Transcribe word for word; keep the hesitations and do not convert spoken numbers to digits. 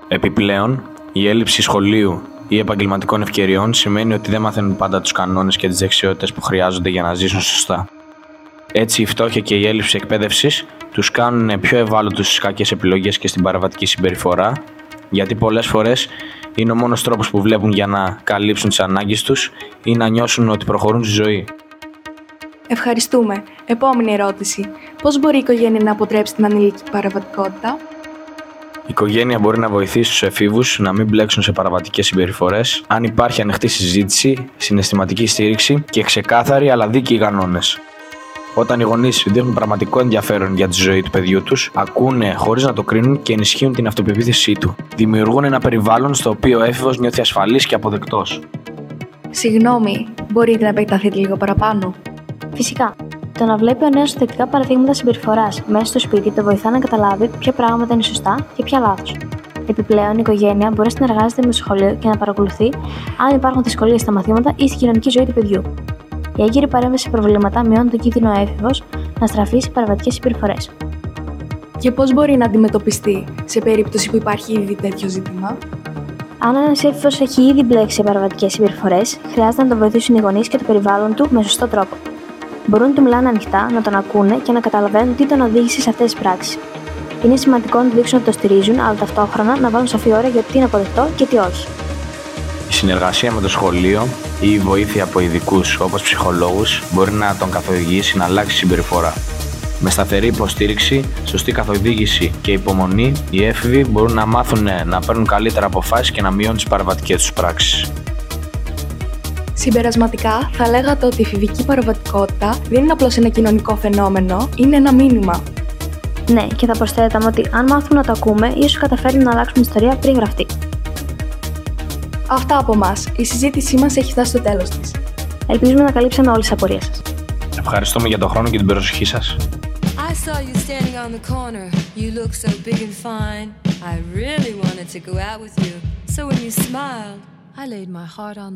Επιπλέον, η έλλειψη σχολείου ή επαγγελματικών ευκαιριών σημαίνει ότι δεν μαθαίνουν πάντα τους κανόνες και τις δεξιότητες που χρειάζονται για να ζήσουν σωστά. Έτσι, η φτώχεια και η έλλειψη εκπαίδευσης τους κάνουν πιο ευάλωτους στις κακές επιλογές και στην παραβατική συμπεριφορά, γιατί πολλές φορές είναι ο μόνος τρόπος που βλέπουν για να καλύψουν τις ανάγκες τους ή να νιώσουν ότι προχωρούν στη ζωή. Ευχαριστούμε. Επόμενη ερώτηση. Πώς μπορεί η οικογένεια να αποτρέψει την ανηλική παραβατικότητα? Η οικογένεια μπορεί να βοηθήσει τους εφήβους να μην μπλέξουν σε παραβατικές συμπεριφορές αν υπάρχει ανοιχτή συζήτηση, συναισθηματική στήριξη και ξεκάθαροι αλλά δίκαιοι κανόνες. Όταν οι γονείς δείχνουν πραγματικό ενδιαφέρον για τη ζωή του παιδιού τους, ακούνε χωρίς να το κρίνουν και ενισχύουν την αυτοπεποίθησή του. Δημιουργούν ένα περιβάλλον στο οποίο ο έφηβος νιώθει ασφαλής και αποδεκτός. Συγγνώμη, μπορείτε να επεκταθείτε λίγο παραπάνω? Φυσικά. Το να βλέπει ο νέος θετικά παραδείγματα συμπεριφοράς μέσα στο σπίτι το βοηθά να καταλάβει ποια πράγματα είναι σωστά και ποια λάθος. Επιπλέον, η οικογένεια μπορεί να συνεργάζεται με το σχολείο και να παρακολουθεί αν υπάρχουν δυσκολίες στα μαθήματα ή στην κοινωνική ζωή του παιδιού. Η έγκυρη παρέμβαση σε προβλήματα μειώνει τον κίνδυνο ο έφηβος να στραφεί σε παραβατικές συμπεριφορές. Και πώς μπορεί να αντιμετωπιστεί σε περίπτωση που υπάρχει ήδη τέτοιο ζήτημα? Αν ένας έφηβος έχει ήδη μπλέξει σε παραβατικές συμπεριφορές, χρειάζεται να τον βοηθήσουν οι γονείς και το περιβάλλον του με σωστό τρόπο. Μπορούν να του μιλάνε ανοιχτά, να τον ακούνε και να καταλαβαίνουν τι τον οδήγησε σε αυτές τις πράξεις. Είναι σημαντικό να του δείξουν ότι το στηρίζουν, αλλά ταυτόχρονα να βάλουν σαφή όρια για τι είναι αποδεκτό και τι όχι. Η συνεργασία με το σχολείο ή η βοήθεια από ειδικούς όπως ψυχολόγους μπορεί να τον καθοδηγήσει να αλλάξει συμπεριφορά. Με σταθερή υποστήριξη, σωστή καθοδήγηση και υπομονή, οι έφηβοι μπορούν να μάθουν να παίρνουν καλύτερα αποφάσεις και να μειώνουν τις παραβατικές τους πράξεις. Συμπερασματικά, θα λέγατε ότι η εφηβική παραβατικότητα δεν είναι απλώς ένα κοινωνικό φαινόμενο, είναι ένα μήνυμα. Ναι, και θα προσθέταμε ότι αν μάθουμε να το ακούμε, ίσως καταφέρουμε να αλλάξουμε την ιστορία πριν γραφτεί. Αυτά από μας. Η συζήτησή μας έχει φτάσει στο τέλος της. Ελπίζουμε να καλύψαμε όλες τις απορίες σας. Ευχαριστούμε για τον χρόνο και την προσοχή σας. I saw you standing on the corner. You look so big and fine. I really wanted to go out with you. So when you smiled, I laid my heart on